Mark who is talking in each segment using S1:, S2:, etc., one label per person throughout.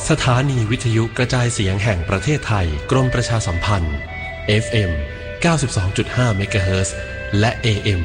S1: สถานีวิทยุกระจายเสียงแห่งประเทศไทยกรมประชาสัมพันธ์ FM 92.5 เมกะเฮิรตซ์และ AM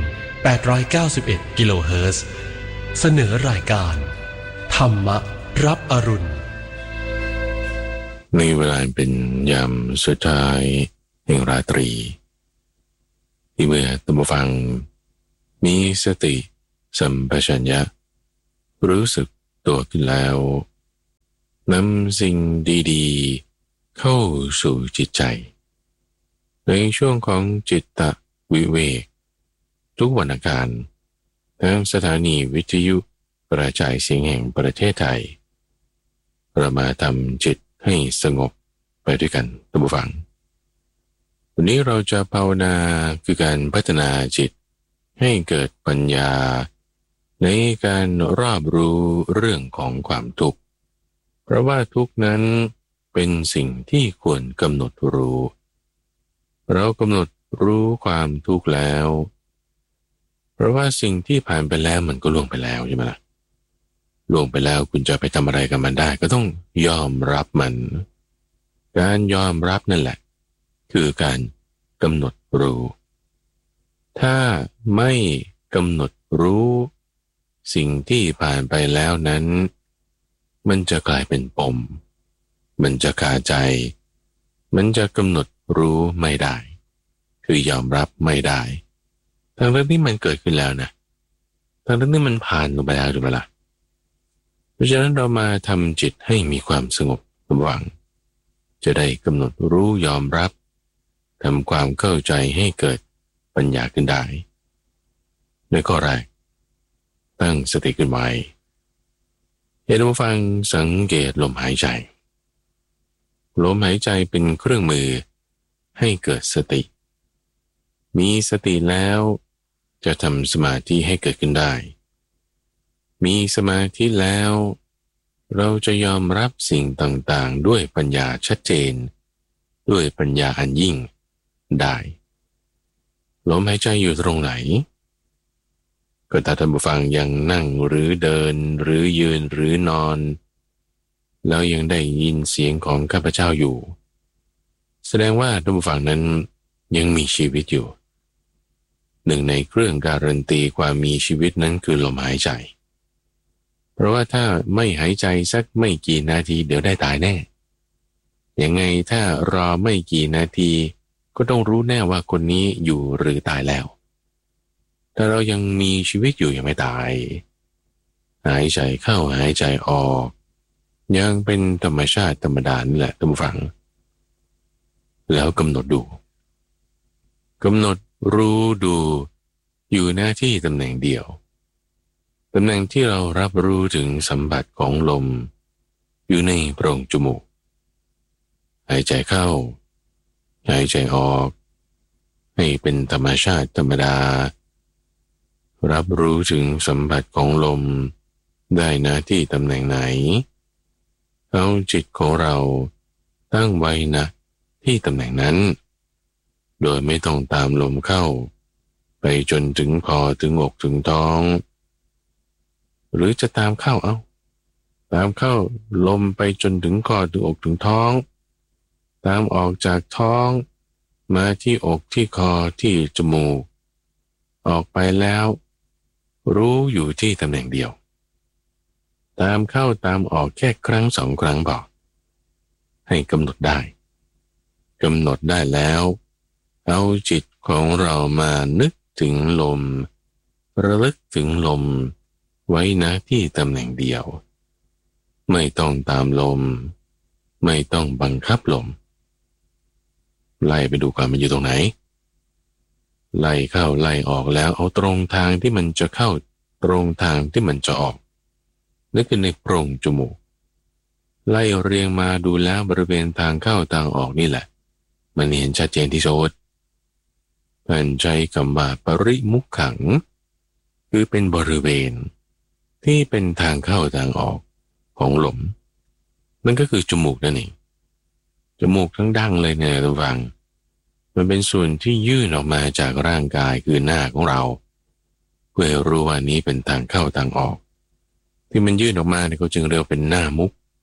S1: 891 กิโลเฮิรตซ์เสนอรายการธรรมรับอรุณ
S2: ในเวลาเป็นยามสุดท้ายแห่งราตรีที่เมื่อท่านผู้ฟังมีสติสัมปชัญญะรู้สึกตัวขึ้นแล้วนำสิ่งดีๆเข้าสู่จิตใจในช่วงของจิตตวิเวกทุกวันอังคารทางสถานีวิทยุกระจายเสียงแห่งประเทศไทยเรามาทำจิตให้สงบไปด้วยกันท่านผู้ฟังวันนี้เราจะภาวนาคือการพัฒนาจิตให้เกิดปัญญาในการรอบรู้เรื่องของความทุกข์เพราะว่าทุกข์นั้นเป็นสิ่งที่ควรกำหนดรู้เรากำหนดรู้ความทุกข์แล้วเพราะว่าสิ่งที่ผ่านไปแล้วมันก็ล่วงไปแล้วใช่ไหมล่ะล่วงไปแล้วคุณจะไปทำอะไรกับมันได้ก็ต้องยอมรับมันการยอมรับนั่นแหละคือการกำหนดรู้ถ้าไม่กำหนดรู้สิ่งที่ผ่านไปแล้วนั้นมันจะกลายเป็นปมมันจะคาใจมันจะกำหนดรู้ไม่ได้คือยอมรับไม่ได้ทั้งเรื่องที่มันเกิดขึ้นแล้วนะทั้งเรื่องที่มันผ่านลงไปแล้วถูกไหมล่ะเพราะฉะนั้นเรามาทำจิตให้มีความสงบระวังจะได้กำหนดรู้ยอมรับทำความเข้าใจให้เกิดปัญญาขึ้นได้ในข้อแรกตั้งสติขึ้นไว้ให้ท่านผู้ฟังสังเกตลมหายใจลมหายใจเป็นเครื่องมือให้เกิดสติมีสติแล้วจะทำสมาธิให้เกิดขึ้นได้มีสมาธิแล้วเราจะยอมรับสิ่งต่างๆด้วยปัญญาชัดเจนด้วยปัญญาอันยิ่งได้ลมหายใจอยู่ตรงไหนก็ถ้าท่านผู้ฟังยังนั่งหรือเดินหรือยืนหรือนอนแล้วยังได้ยินเสียงของข้าพเจ้าอยู่แสดงว่าท่านผู้ฟังนั้นยังมีชีวิตอยู่หนึ่งในเครื่องการันตีความมีชีวิตนั้นคือลมหายใจเพราะว่าถ้าไม่หายใจสักไม่กี่นาทีเดี๋ยวได้ตายแน่ยังไงถ้ารอไม่กี่นาทีก็ต้องรู้แน่ว่าคนนี้อยู่หรือตายแล้วถ้าเรายังมีชีวิตอยู่ยังไม่ตายหายใจเข้าหายใจออกยังเป็นธรรมชาติธรรมดานี่แหละท่านผู้ฟังแล้วกำหนดดูกำหนดรู้ดูอยู่หน้าที่ตำแหน่งเดียวตำแหน่งที่เรารับรู้ถึงสัมผัสของลมอยู่ในโพรงจมูกหายใจเข้าหายใจออกให้เป็นธรรมชาติธรรมดารับรู้ถึงสัมผัสของลมได้หน้าที่ตำแหน่งไหนเอาจิตของเราตั้งไว้นะที่ตำแหน่งนั้นโดยไม่ต้องตามลมเข้าไปจนถึงคอถึงอกถึงท้องหรือจะตามเข้าตามเข้าลมไปจนถึงคอถึงอกถึงท้องตามออกจากท้องมาที่อกที่คอที่จมูกออกไปแล้วรู้อยู่ที่ตำแหน่งเดียวตามเข้าตามออกแค่ครั้งสองครั้งบอกให้กำหนดได้กำหนดได้แล้วเอาจิตของเรามานึกถึงลมระลึกถึงลมไว้ณที่ตำแหน่งเดียวไม่ต้องตามลมไม่ต้องบังคับลมไล่ไปดูก่อนมันอยู่ตรงไหนไล่เข้าไล่ออกแล้วเอาตรงทางที่มันจะเข้าตรงทางที่มันจะออกนั่นคือในโพรงจมูกไล่เรียงมาดูแล้วบริเวณทางเข้าทางออกนี่แหละมันเห็นชัดเจนที่สุดท่านใช้คำว่าปริมุขขังคือเป็นบริเวณที่เป็นทางเข้าทางออกของลมนั่นก็คือจมูกนั่นเองจมูกทั้งดั้งเลยเนี่ยท่านฟังมันเป็นส่วนที่ยื่นออกมาจากร่างกายคือหน้าของเราเพื่อรู้ว่านี้เป็นทางเข้าทางออกที่มันยื่นออกมาเนี่ยเขาจึงเรียกเป็นหน้ามุก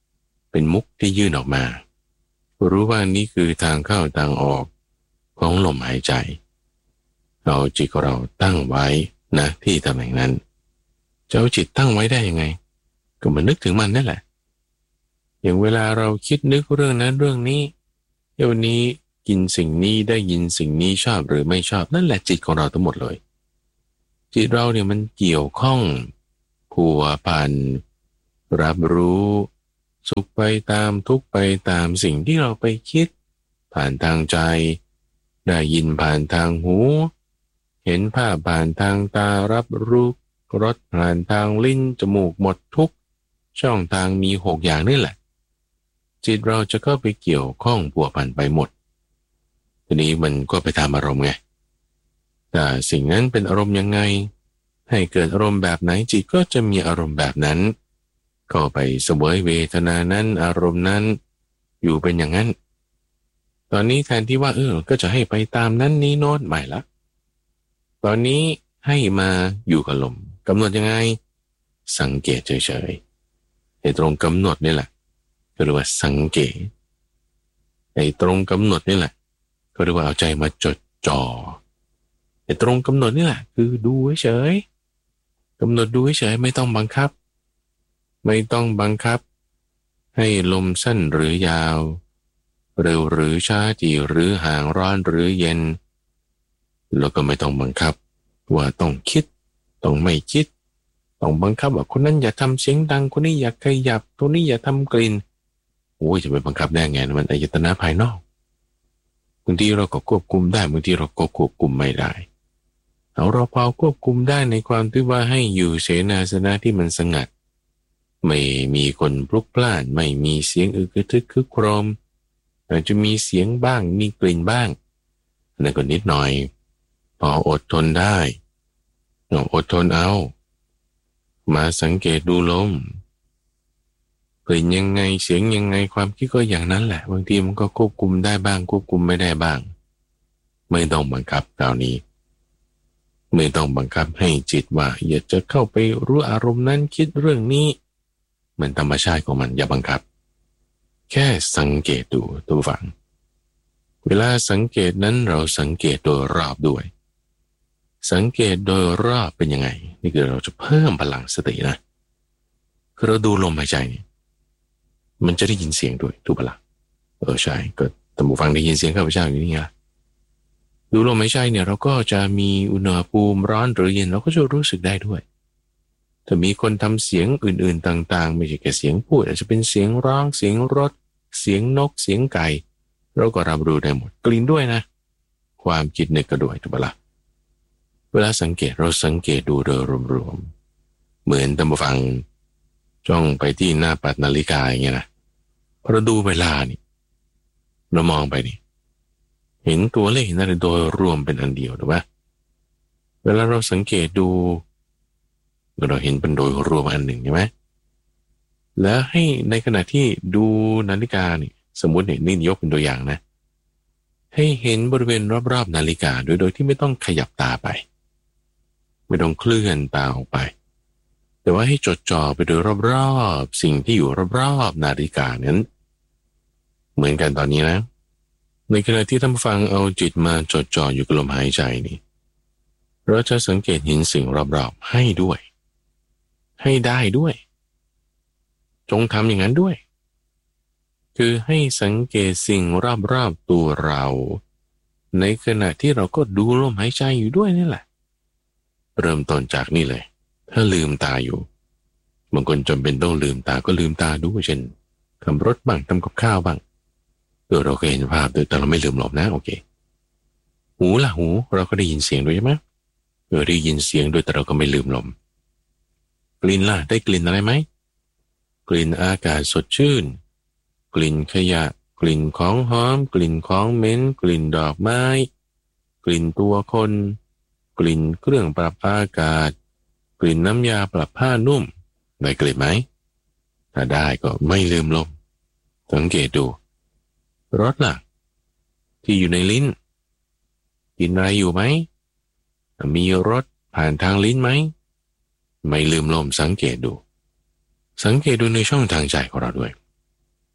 S2: เป็นมุกที่ยื่นออกมารู้ว่านี่คือทางเข้าทางออกของลมหายใจเอาจิตของเราตั้งไว้นะที่ตำแหน่งนั้นจะเอาจิตตั้งไว้ได้ยังไงก็มานึกถึงมันนั่นแหละอย่างเวลาเราคิดนึกเรื่องนั้นเรื่องนี้เดี๋ยวนี้กินสิ่งนี้ได้ยินสิ่งนี้ชอบหรือไม่ชอบนั่นแหละจิตของเราทั้งหมดเลยจิตเราเนี่ยมันเกี่ยวข้องผัวพันรับรู้สุขไปตามทุกข์ไปตามสิ่งที่เราไปคิดผ่านทางใจได้ยินผ่านทางหูเห็นภาพผ่านทางตารับรู้รสผ่านทางลิ้นจมูกหมดทุกช่องทางมี6อย่างนี่แหละจิตเราจะเข้าไปเกี่ยวข้องผัวพันไปหมดทีนี้มันก็ไปตามอารมณ์ไงแต่สิ่งนั้นเป็นอารมณ์ยังไงให้เกิดอารมณ์แบบไหนจิตก็จะมีอารมณ์แบบนั้นเข้าไปเสวยเวทนานั้นอารมณ์นั้นอยู่เป็นอย่างนั้นตอนนี้แทนที่ว่าก็จะให้ไปตามนั้นนี้โน้นใหม่ละตอนนี้ให้มาอยู่กับลมกำหนดยังไงสังเกตเฉยๆไอ้ตรงกำหนดนี่แหละก็เรียกว่าสังเกตไอ้ตรงกำหนดนี่แหละก็เรียกว่าเอาใจมาจดจ่อไอ้ตรงกำหนดนี่แหละคือดูเฉยๆกำหนดดูเฉยๆไม่ต้องบังคับไม่ต้องบังคับให้ลมสั้นหรือยาวเร็วหรือช้าจีหรือห่างร้อนหรือเย็นแล้วก็ไม่ต้องบังคับว่าต้องคิดต้องไม่คิดต้องบังคับว่าคนนั้นอย่าทำเสียงดังคนนี้อย่าขยับตัวนี้อย่าทำกลิ่นโอ้ยจะไปบังคับได้ไงมันอายตนะภายนอกบางทีเราก็ควบคุมได้บางทีเราก็ควบคุมไม่ได้เราพอควบคุมได้ในความที่ว่าให้อยู่เสนาสนะที่มันสงัดไม่มีคนพลุกพล่านไม่มีเสียงอึกกระทึกคึกโครมอาจจะมีเสียงบ้างมีกลิ่นบ้างนั่นก็นิดหน่อยพออดทนได้อดทนเอามาสังเกตดูลมกลิ่นยังไงเสียงยังไงความคิดก็อย่างนั้นแหละบางทีมันก็ควบคุมได้บ้างควบคุมไม่ได้บ้างไม่ต้องบังคับคราวนี้ไม่ต้องบังคับให้จิตว่าอยากจะเข้าไปรู้อารมณ์นั้นคิดเรื่องนี้มันธรรมชาติของมันอย่าบังคับแค่สังเกตดูตัวฝังเวลาสังเกตนั้นเราสังเกตโดยรอบด้วยสังเกตโดยรอบเป็นยังไงนี่คือเราจะเพิ่มพลังสตินะคือเราดูลมหายใจนี่มันจะได้ยินเสียงด้วยถูกปะล่ะใช่ก็ท่านผู้ฟังได้ยินเสียงข้าพเจ้าอยู่นี่ไงดูลมหายใจเนี่ยเราก็จะมีอุณหภูมิร้อนหรือเย็นเราก็จะรู้สึกได้ด้วยถ้ามีคนทำเสียงอื่นๆต่างๆไม่ใช่แค่เสียงพูดอาจจะเป็นเสียงร้องเสียงรถเสียงนกเสียงไก่เราก็รับรู้ได้หมดกลิ่นด้วยนะความคิดนึกก็ด้วยถูกปะล่ะเวลาสังเกตเราสังเกตดูโดยรวมๆเหมือนท่านผู้ฟังจ้องไปที่หน้าปัดนาฬิกาอย่างเงี้ยนะพอเราดูเวลานี่เรามองไปนี่เห็นตัวเลขนั่นโดยรวมเป็นอันเดียวถูกปะเวลาเราสังเกตดูเราเห็นเป็นโดยรวมอันหนึ่งใช่ไหมแล้วให้ในขณะที่ดูนาฬิกานี่สมมติเนี่ยนี่ยกเป็นตัวอย่างนะให้เห็นบริเวณรอบๆนาฬิกาโดยที่ไม่ต้องขยับตาไปไม่ต้องเคลื่อนตาออกไปแต่ว่าให้จดจ่อไปโดยรอบๆสิ่งที่อยู่รอบๆนาฬิกานั้นเหมือนกันตอนนี้นะในขณะที่ท่านฟังเอาจิตมาจดจ่ออยู่กับลมหายใจนี่เราจะสังเกตเห็นสิ่งรอบๆให้ด้วยให้ได้ด้วยจงทำอย่างนั้นด้วยคือให้สังเกตสิ่งรอบๆตัวเราในขณะที่เราก็ดูลมหายใจอยู่ด้วยนี่แหละเริ่มต้นจากนี่เลยถ้าลืมตาอยู่บางคนจำเป็นต้องลืมตาก็ลืมตาดูเช่นขับรถบ้างทำกับข้าวบ้างเราก็เห็นภาพแต่เราไม่ลืมลมนะโอเคหูล่ะหูเราก็ได้ยินเสียงด้วยใช่ไหมได้ยินเสียงด้วยแต่เราก็ไม่ลืมลมกลิ่นล่ะได้กลิ่นอะไรไหมกลิ่นอากาศสดชื่นกลิ่นขยะกลิ่นของหอมกลิ่นของเหม็นกลิ่นดอกไม้กลิ่นตัวคนกลิ่นเครื่องปรับอากาศกลิ่นน้ำยาปรับผ้านุ่มได้กลิ่นไหมถ้าได้ก็ไม่ลืมลมสังเกตดูรสล่ะที่อยู่ในลิ้นกินอะไรอยู่ไหมมีรสผ่านทางลิ้นไหมไม่ลืมลมสังเกตดูในช่องทางใจของเราด้วย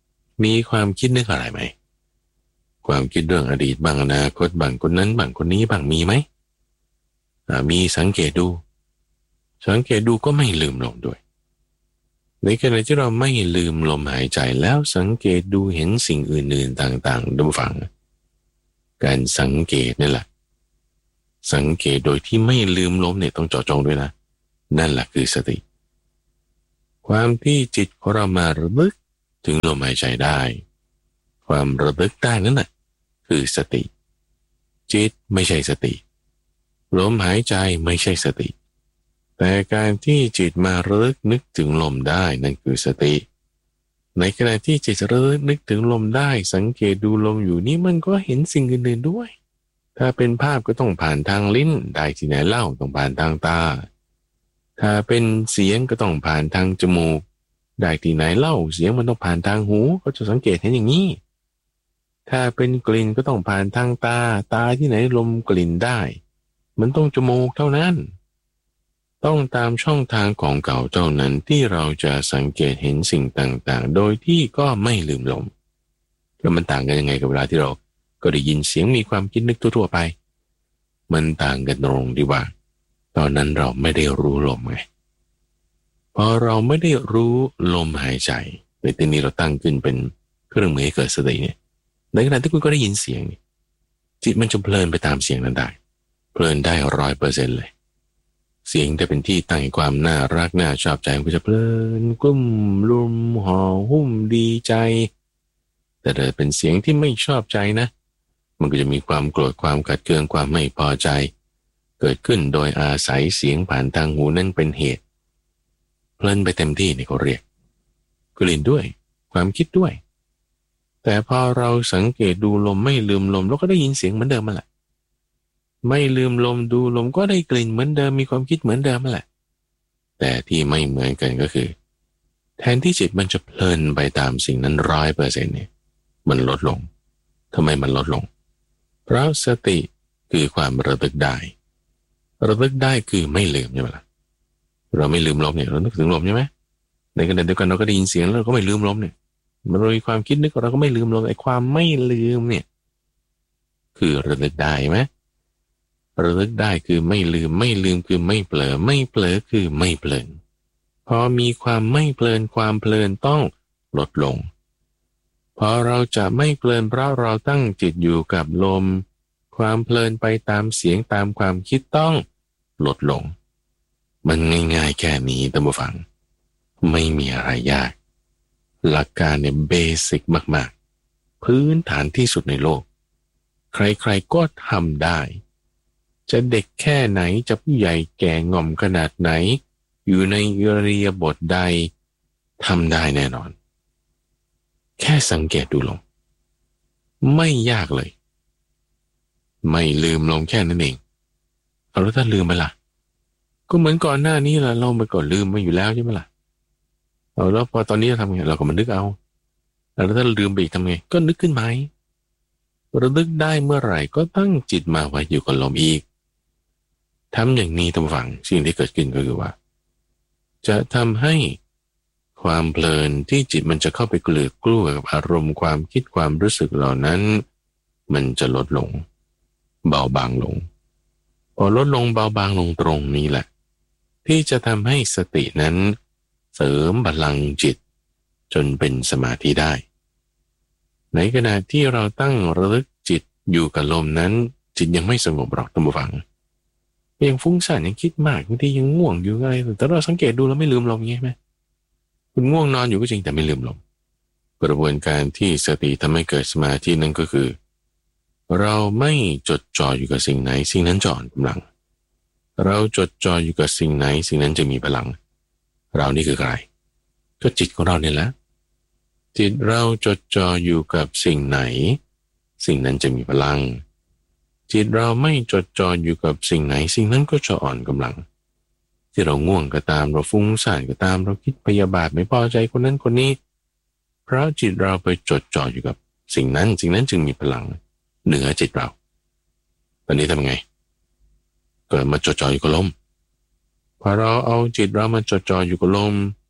S2: มีความคิดนึกอะไรไหมความคิดเรื่องอดีตบางอนาคตบางคนนั้นบางคนนี้บางมีไหมมีสังเกตดูก็ไม่ลืมลมด้วยในขณะที่เราไม่ลืมลมหายใจแล้วสังเกตดูเห็นสิ่งอื่นๆต่างๆดูฟังการสังเกตนี่แหละสังเกตโดยที่ไม่ลืมลมเนี่ยต้องเจาะจงด้วยนะนั่นแหละคือสติความที่จิตของเรามาระลึกถึงลมหายใจได้ความระลึกได้นั่นแหละคือสติจิตไม่ใช่สติลมหายใจไม่ใช่สติแต่การที่จิตมาระลึกนึกถึงลมได้นั่นคือสติในขณะที่จิตระลึกนึกถึงลมได้สังเกตดูลมอยู่นี่มันก็เห็นสิ่งอื่นๆด้วยถ้าเป็นภาพก็ต้องผ่านทางลิ้นได้ที่ไหนเล่าต้องผ่านทางตาถ้าเป็นเสียงก็ต้องผ่านทางจมูกได้ที่ไหนเล่าเสียงมันต้องผ่านทางหูก็จะสังเกตเห็นอย่างนี้ถ้าเป็นกลิ่นก็ต้องผ่านทางตาที่ไหนลมกลิ่นได้มันต้องจมูกเท่านั้นต้องตามช่องทางของเก่าเท่านั้นที่เราจะสังเกตเห็นสิ่งต่างๆโดยที่ก็ไม่ลืมลมแล้วมันต่างกันยังไงกับเวลาที่เราก็ได้ยินเสียงมีความคิดนึกทั่วๆไปมันต่างกันตรงที่ว่าตอนนั้นเราไม่ได้รู้ลมไงพอเราไม่ได้รู้ลมหายใจในที่นี้เราตั้งขึ้นเป็นเครื่องมือให้เกิดสติเนี่ยในขณะที่คุณก็ได้ยินเสียงจิตมันจะเพลินไปตามเสียงนั้นได้เพลินได้ 100% เลยเสียงจะเป็นที่ตั้งความน่ารักน่าชอบใจมันก็จะเพลินกลุ้มลุมห่อหุ้มดีใจแต่ถ้าเป็นเสียงที่ไม่ชอบใจนะมันก็จะมีความโกรธความขัดเคืองความไม่พอใจเกิดขึ้นโดยอาศัยเสียงผ่านทางหูนั่นเป็นเหตุเพลินไปเต็มที่นี่เขาเรียกกลิ่นด้วยความคิดด้วยแต่พอเราสังเกตดูลมไม่ลืมลมเราก็ได้ยินเสียงเหมือนเดิมมาแหละไม่ลืมลมดูลมก็ได้กลิ่นเหมือนเดิมมีความคิดเหมือนเดิมมาแหละแต่ที่ไม่เหมือนกันก็คือแทนที่จิตมันจะเพลินไปตามสิ่งนั้น 100% เนี่ยมันลดลงทำไมมันลดลงเพราะสติคือความระลึกได้คือไม่ลืมใช่ไหมล่ะเราไม่ลืมลมเนี่ยเรานึกถึงลมใช่ไหมในขณะเดียวกันเราก็ได้ยินเสียงแล้วเราก็ไม่ลืมลมเนี่ยมันมีความคิดนึกเราก็ไม่ลืมลมไอ้ความไม่ลืมเนี่ยคือระลึกได้ไหมระลึกได้คือไม่ลืมคือไม่เผลอคือไม่เพลินพอมีความไม่เพลินความเพลินต้องลดลงพอเราจะไม่เพลินเพราะเราตั้งจิตอยู่กับลมความเพลินไปตามเสียงตามความคิดต้องลดลงมันง่ายๆแค่นี้ท่านผู้ฟังไม่มีอะไรยากหลักการเนี่ยเบสิกมากๆพื้นฐานที่สุดในโลกใครๆก็ทำได้จะเด็กแค่ไหนจะผู้ใหญ่แก่ง่อมขนาดไหนอยู่ในอิริยาบถใดทำได้แน่นอนแค่สังเกตดูลมไม่ยากเลยไม่ลืมลมแค่นั้นเองเอาแล้วถ้าลืมไปล่ะก็เหมือนก่อนหน้านี้ล่ะเราไปก่อนลืมมาอยู่แล้วใช่ไหมล่ะเอาแล้วพอตอนนี้ทำไงเราก็มานึกเอาแล้วถ้าลืมไปอีกทำไงก็นึกขึ้นไหมระลึกได้เมื่อไหร่ก็ตั้งจิตมาไว้อยู่กับลมอีกทำอย่างนี้ท่านผู้ฟังสิ่งที่เกิดขึ้นก็คือว่าจะทำให้ความเพลินที่จิตมันจะเข้าไปเกลือกกลั้วกับอารมณ์ความคิดความรู้สึกเหล่านั้นมันจะลดลงเบาบางลงพอลดลงเบาบางลงตรงนี้แหละที่จะทำให้สตินั้นเสริมพลังจิตจนเป็นสมาธิได้ในขณะที่เราตั้งระลึกจิตอยู่กับลมนั้นจิตยังไม่สงบหรอกท่านผู้ฟังยังฟุ้งซ่านยังคิดมากบางทียังง่วงอยู่อะไรแต่เราสังเกตดูแล้วไม่ลืมลมไงไหมคุณง่วงนอนอยู่ก็จริงแต่ไม่ลืมลมกระบวนการที่สติทำให้เกิดสมาธินั้นก็คือเราไม่จดจ่ออยู่กับสิ่งไหนสิ่งนั้นจะอ่อนกำลังเราจดจ่ออยู่กับสิ่งไหนสิ่งนั้นจะมีพลังเรานี่คือใครก็จิตของเราเนี่ยแหละจิตเราจดจ่ออยู่กับสิ่งไหนสิ่งนั้นจะมีพลังจิตเราไม่จดจ่ออยู่กับสิ่งไหนสิ่งนั้นก็จะอ่อนกำลังที่เราง่วงก็ตามเราฟุ้งซ่านก็ตามเราคิดพยาบาทไม่พอใจคนนั้นคนนี้เพราะจิตเราไปจดจ่ออยู่กับสิ่งนั้นจึงมีพลังเหนือจิตเราตอนนี้ทำไงเกิดมาจดจ่ออยู่กับลมพอเราเอาจิตเรามาจดจ่ออยู่กับลม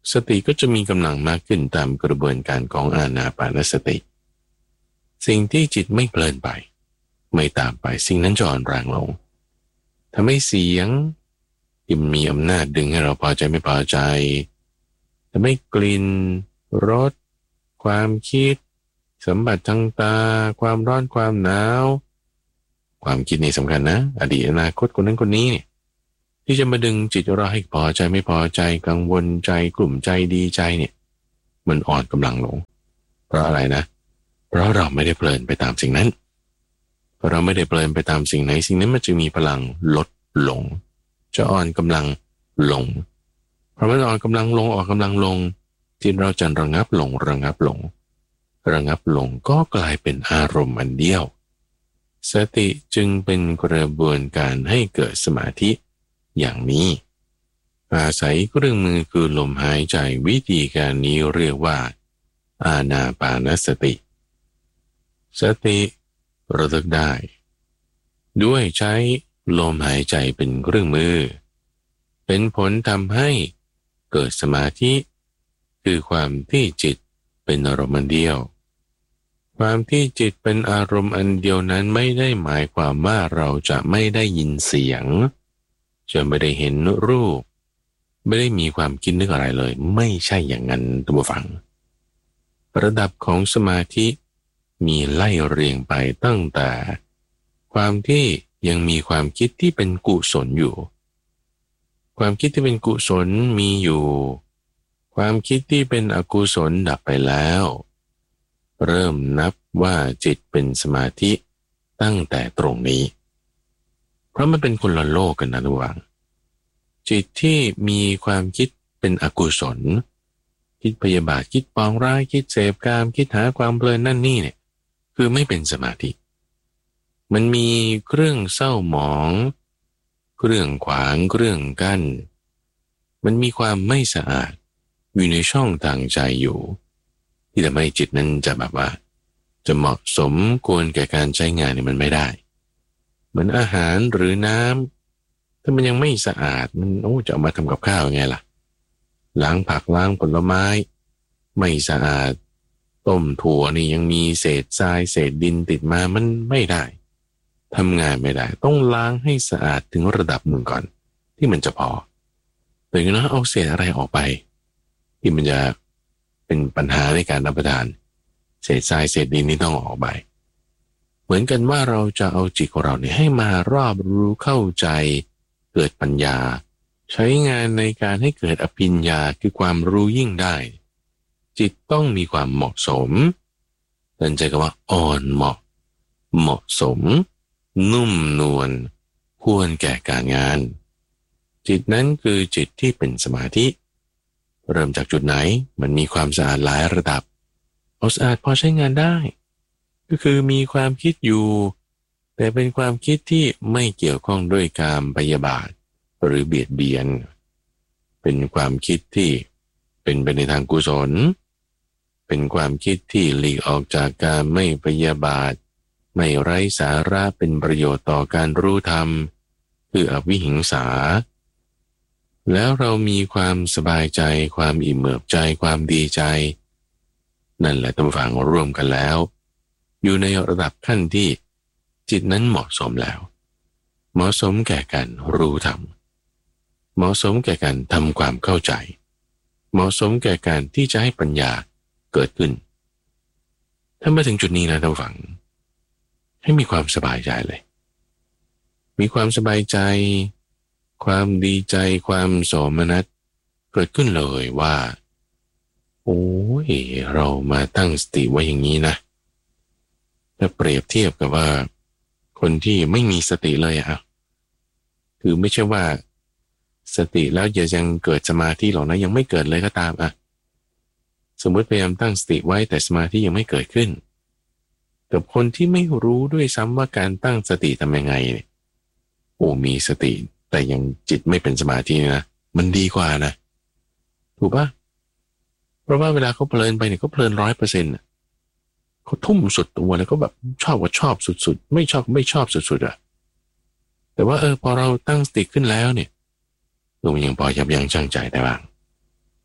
S2: สติก็จะมีกำลังมากขึ้นตามกระบวนการของอานาปานสติสิ่งที่จิตไม่เพลินไปไม่ตามไปสิ่งนั้นจะอ่อนแรงลงทำให้เสียงที่มีอำนาจดึงให้เราพอใจไม่พอใจทำให้กลิ่นรสความคิดสัมผัสทางตาความร้อนความหนาวความคิดนี่สำคัญนะอดีตอนาคตคนนั้นคนนี้เนี่ยที่จะมาดึงจิตเราให้พอใจไม่พอใจกังวลใจกลุ่มใจดีใจเนี่ยมันอ่อนกำลังลงเพราะอะไรนะเพราะเราไม่ได้เพลินไปตามสิ่งนั้นพอเราไม่ได้เพลินไปตามสิ่งไหนสิ่งนั้นมันจะมีพลังลดลงจะอ่อนกำลังลงเพราะมันอ่อนกำลังลงอ่อนกำลังลงจิตเราจะระงับลงระงับลงระงับลงก็กลายเป็นอารมณ์อันเดียวสติจึงเป็นกระบวนการให้เกิดสมาธิอย่างนี้อาศัยเครื่องมือคือลมหายใจวิธีการนี้เรียกว่าอานาปานสติสติระลึกได้ด้วยใช้ลมหายใจเป็นเครื่องมือเป็นผลทำให้เกิดสมาธิคือความที่จิตเป็นอารมณ์อันเดียวความที่จิตเป็นอารมณ์อันเดียวนั้นไม่ได้หมายความว่าเราจะไม่ได้ยินเสียงจะไม่ได้เห็นรูปไม่ได้มีความคิดนึกอะไรเลยไม่ใช่อย่างนั้นท่านผู้ฟังระดับของสมาธิมีไล่เรียงไปตั้งแต่ความที่ยังมีความคิดที่เป็นกุศลอยู่ความคิดที่เป็นกุศลมีอยู่ความคิดที่เป็นอกุศลดับไปแล้วเริ่มนับว่าจิตเป็นสมาธิตั้งแต่ตรงนี้เพราะมันเป็นคนละโลกกันนะทุกท่านจิตที่มีความคิดเป็นอกุศลคิดพยาบาทคิดปองร้ายคิดเสพกามคิดหาความเพลินนั่นนี่เนี่ยคือไม่เป็นสมาธิมันมีเครื่องเศร้าหมองเครื่องขวางเครื่องกั้นมันมีความไม่สะอาดอยู่ในช่องทางใจอยู่ที่ทำให้จิตนั้นจะแบบว่าจะเหมาะสมควรแก่การใช้งานเนี่ยมันไม่ได้เหมือนอาหารหรือน้ำถ้ามันยังไม่สะอาดมันจะเอามาทำกับข้าวไงล่ะล้างผักล้างผลไม้ไม่สะอาดต้มถั่วนี่ยังมีเศษทรายเศษดินติดมามันไม่ได้ทำงานไม่ได้ต้องล้างให้สะอาดถึงระดับหนึ่งก่อนที่มันจะพอแต่ก็นะเอาเศษอะไรออกไปที่มันจะเป็นปัญหาในการรับประทานเศษทรายเศษดินนี่ต้องออกไปเหมือนกันว่าเราจะเอาจิตของเราเนี่ยให้มารอบรู้เข้าใจเกิดปัญญาใช้งานในการให้เกิดอภิญญาคือความรู้ยิ่งได้จิตต้องมีความเหมาะสมตั้งใจกันว่าอ่อนเหมาะสมนุ่มนวลควรแก่การงานจิตนั้นคือจิตที่เป็นสมาธิเริ่มจากจุดไหนมันมีความสะอาดหลายระดับเอาสะอาดพอใช้งานได้ก็คือมีความคิดอยู่แต่เป็นความคิดที่ไม่เกี่ยวข้องด้วยการพยาบาทหรือเบียดเบียนเป็นความคิดที่เป็นไปในทางกุศลเป็นความคิดที่หลีกออกจากการไม่พยาบาทไม่ไร้สาระเป็นประโยชน์ต่อการรู้ธรรมคืออวิหิงสาแล้วเรามีความสบายใจความอิ่มเอิบใจความดีใจนั่นแหละท่านฟังร่วมกันแล้วอยู่ในระดับขั้นที่จิตนั้นเหมาะสมแล้วเหมาะสมแก่การรู้ธรรมเหมาะสมแก่การทำความเข้าใจเหมาะสมแก่การที่จะให้ปัญญาเกิดขึ้นถ้ามาถึงจุดนี้นะท่านฟังให้มีความสบายใจเลยมีความสบายใจความดีใจความโสมนัสเกิดขึ้นเลยว่าโอ้ยเรามาตั้งสติไว้อย่างนี้นะถ้าเปรียบเทียบกับว่าคนที่ไม่มีสติเลยอะคือไม่ใช่ว่าสติแล้วยังเกิดสมาธิหรอกนะยังไม่เกิดเลยก็ตามอะสมมติพยายามตั้งสติไว้แต่สมาธิยังไม่เกิดขึ้นกับคนที่ไม่รู้ด้วยซ้ำว่าการตั้งสติทำยังไงเนี่ยโอ้มีสติแต่ยังจิตไม่เป็นสมาธินะมันดีกว่านะถูกปะเพราะว่าเวลาเขาเพลินไปเนี่ยเขาเพลิน100%เขาทุ่มสุดตัวแล้วก็แบบชอบก็ชอบสุดๆไม่ชอบก็ไม่ชอบสุดๆอ่ะแต่ว่าพอเราตั้งสติขึ้นแล้วเนี่ยมันยังพอยับยั้งชั่งใจได้บ้าง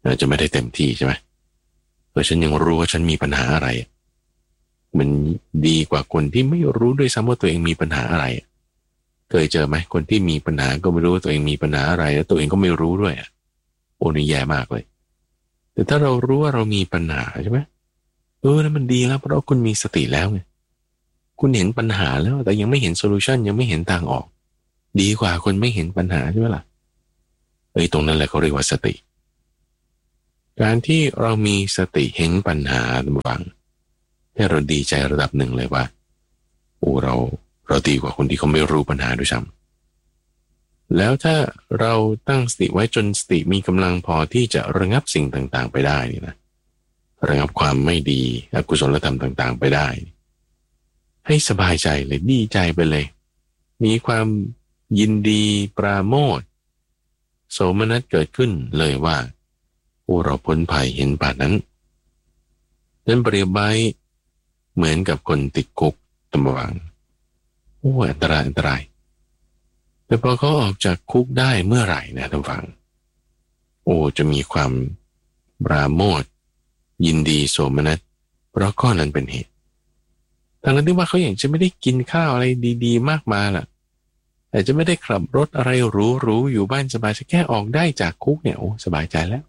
S2: อาจจะไม่ได้เต็มที่ใช่ไหมฉันยังรู้ว่าฉันมีปัญหาอะไรมันดีกว่าคนที่ไม่รู้ด้วยซ้ำว่าตัวเองมีปัญหาอะไรเคยเจอไหมคนที่มีปัญหาก็ไม่รู้ว่าตัวเองมีปัญหาอะไรแล้วตัวเองก็ไม่รู้ด้วยโอ้นี่แย่มากเลยแต่ถ้าเรารู้ว่าเรามีปัญหาใช่ไหมนั่นมันดีแล้วเพราะคุณมีสติแล้วไงคุณเห็นปัญหาแล้วแต่ยังไม่เห็นโซลูชันยังไม่เห็นทางออกดีกว่าคนไม่เห็นปัญหาใช่ไหมล่ะตรงนั้นแหละเขาเรียกว่าสติการที่เรามีสติเห็นปัญหาบ้างให้เราดีใจระดับหนึ่งเลยว่าเราดีกว่าคนที่เขาไม่รู้ปัญหาด้วยซ้ำแล้วถ้าเราตั้งสติไว้จนสติมีกำลังพอที่จะระงับสิ่งต่างๆไปได้นี่นะระงับความไม่ดีอกุศลธรรมต่างๆไปได้ให้สบายใจเลยดีใจไปเลยมีความยินดีปราโมทย์โสมนัสเกิดขึ้นเลยว่าเราพ้นภัยเห็นป่านนั้นเปรียบไว้เหมือนกับคนติดคุกตำวังอันตรายแต่พอเขาออกจากคุกได้เมื่อไหร่นะท่านฟังจะมีความปราโมทย์ยินดีโสมนัสเพราะข้อนั้นเป็นเหตุทั้งนั้นที่ว่าเขาอย่างจะไม่ได้กินข้าวอะไรดีๆมากมายล่ะแต่จะไม่ได้ขับรถอะไรหรูๆอยู่บ้านสบายแค่ออกได้จากคุกเนี่ยสบายใจแล้ว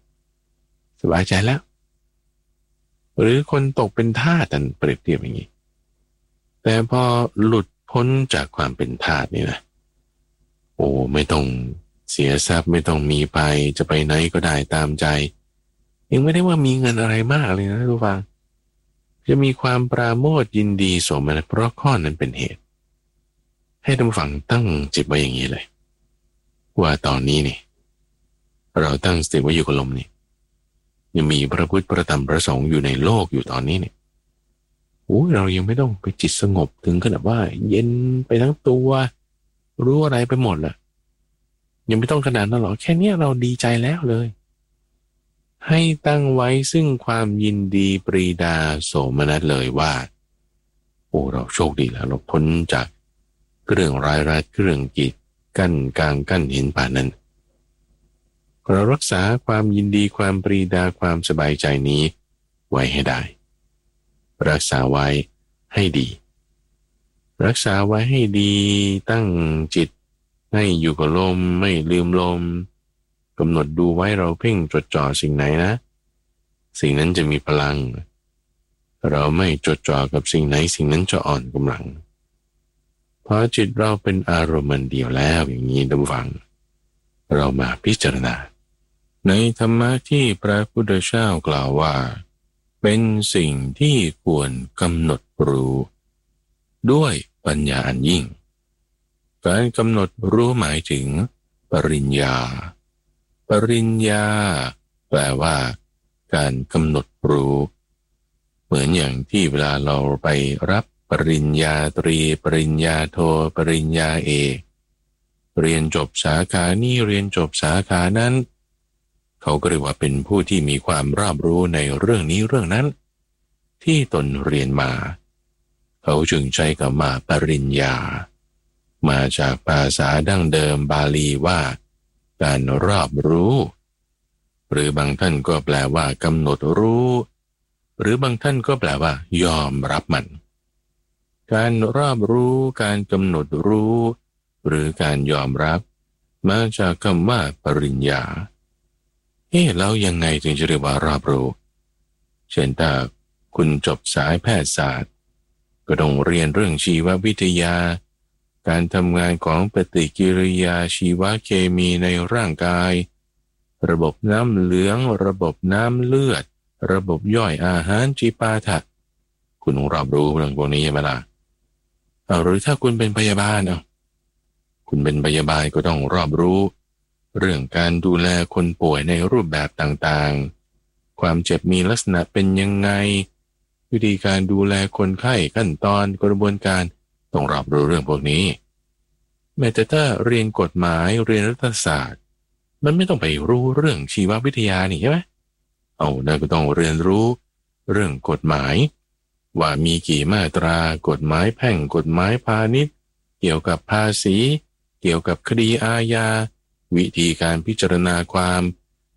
S2: หรือคนตกเป็นทาสแต่เปรียบเทียบอย่างนี้แต่พอหลุดพ้นจากความเป็นทาสนี่นะไม่ต้องเสียทรัพย์ไม่ต้องมีไปจะไปไหนก็ได้ตามใจยังไม่ได้ว่ามีเงินอะไรมากเลยนะทุกฟังจะมีความปราโมทย์ยินดีโสมนัสเพราะข้อนั้นเป็นเหตุให้ท่านฟังตั้งจิตไว้อย่างนี้เลยว่าตอนนี้นี่เราตั้งสติไว้อยู่กับลมนี่ยังมีพระพุทธพระธรรมพระสงฆ์อยู่ในโลกอยู่ตอนนี้เนี่ยเรายังไม่ต้องไปจิตสงบถึงขนาดว่าเย็นไปทั้งตัวรู้อะไรไปหมดล่ะยังไม่ต้องขนาดนั้นหรอกแค่นี้เราดีใจแล้วเลยให้ตั้งไว้ซึ่งความยินดีปรีดาโสมนัสเลยว่าเราโชคดีแล้วเราพ้นจากเรื่องร้ายรัดเรื่องกีดกั้นกลางกั้นเห็นป่านนั้นเรารักษาความยินดีความปรีดาความสบายใจนี้ไว้ให้ได้รักษาไว้ให้ดีรักษาไว้ให้ดีตั้งจิตให้อยู่กับลมไม่ลืมลมกำหนดดูไว้เราเพ่งจดจ่อสิ่งไหนนะสิ่งนั้นจะมีพลังเราไม่จดจ่อกับสิ่งไหนสิ่งนั้นจะอ่อนกำลังพอจิตเราเป็นอารมณ์เดียวแล้วอย่างนี้ท่านฟังเรามาพิจารณาในธรรมะที่พระพุทธเจ้ากล่าวว่าเป็นสิ่งที่ควรกำหนดรู้ด้วยปัญญาอันยิ่งการกำหนดรู้หมายถึงปริญญาแปลว่าการกำหนดรู้เหมือนอย่างที่เวลาเราไปรับปริญญาตรีปริญญาโทปริญญาเอกเรียนจบสาขานี้เรียนจบสาขานั้นเขาก็เรียกว่าเป็นผู้ที่มีความรอบรู้ในเรื่องนี้เรื่องนั้นที่ตนเรียนมาเขาจึงใช้คำว่าปริญญามาจากภาษาดั้งเดิมบาลีว่าการรอบรู้หรือบางท่านก็แปลว่ากำหนดรู้หรือบางท่านก็แปลว่ายอมรับมันการรอบรู้การกำหนดรู้หรือการยอมรับมาจากคำว่าปริญญาแล้วยังไงถึงจะเรียกว่ารอบรู้เช่นถ้าคุณจบสายแพทยศาสตร์ก็ต้องเรียนเรื่องชีววิทยาการทำงานของปฏิกิริยาชีวเคมีในร่างกายระบบน้ำเหลืองระบบน้ำเลือดระบบย่อยอาหารจิปาถะคุณต้องรอบรู้เรื่องพวกนี้ใช่ไหมล่ะหรือถ้าคุณเป็นพยาบาลคุณเป็นพยาบาลก็ต้องรอบรู้เรื่องการดูแลคนป่วยในรูปแบบต่างๆความเจ็บมีลักษณะเป็นยังไงวิธีการดูแลคนไข้ขั้นตอนกระบวนการต้องรอบรู้เรื่องพวกนี้แม้แต่ถ้าเรียนกฎหมายเรียนรัฐศาสตร์มันไม่ต้องไปรู้เรื่องชีววิทยานี่ใช่ไหมนั่นก็ต้องเรียนรู้เรื่องกฎหมายว่ามีกี่มาตรากฎหมายแพ่งกฎหมายพาณิชย์เกี่ยวกับภาษีเกี่ยวกับคดีอาญาวิธีการพิจารณาความ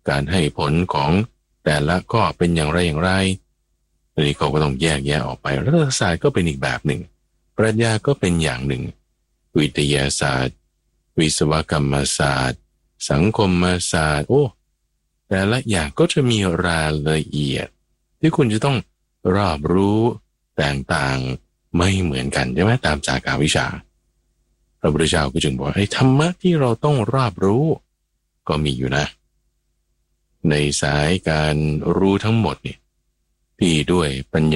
S2: การให้ผลของแต่ละข้อเป็นอย่างไรอย่างไรอันนี้เขาก็ต้องแยกแยะออกไปรัฐศาสตร์ก็เป็นอีกแบบหนึ่งปรัชญาก็เป็นอย่างหนึ่งวิทยาศาสตร์วิศวกรรมศาสตร์สังคมศาสตร์แต่ละอย่างก็จะมีรายละเอียดที่คุณจะต้องรอบรู้ต่างๆไม่เหมือนกันใช่ไหมตามสาขาวิชาพระพุทธเจ้าก็จึงบอกธรรมะที่เราต้องรอบรู้ก็มีอยู่นะในสายการรู้ทั้งหมดนี่ที่ด้วยปัญญา